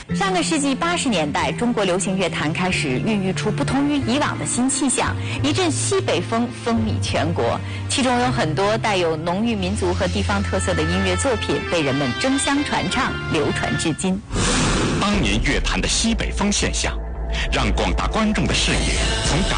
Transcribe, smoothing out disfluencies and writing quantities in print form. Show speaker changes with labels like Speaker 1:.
Speaker 1: 上个世纪80年代，中国流行乐坛开始孕育出不同于以往的新气象，一阵西北风风靡全国，其中有很多带有浓郁民族和地方特色的音乐作品被人们争相传唱，流传至今。
Speaker 2: 当年乐坛的西北风现象，让广大观众的视野从感